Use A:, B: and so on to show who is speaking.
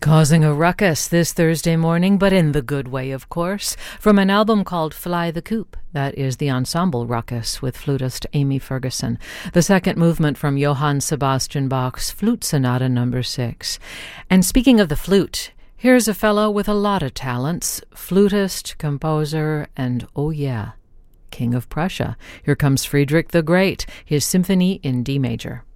A: Causing a ruckus this Thursday morning, but in the good way, of course, from an album called Fly the Coop. That is the ensemble Ruckus with flutist Amy Ferguson. The second movement from Johann Sebastian Bach's Flute Sonata No. 6. And speaking of the flute, here's a fellow with a lot of talents, flutist, composer, and oh yeah, King of Prussia. Here comes Friedrich the Great, his symphony in D major.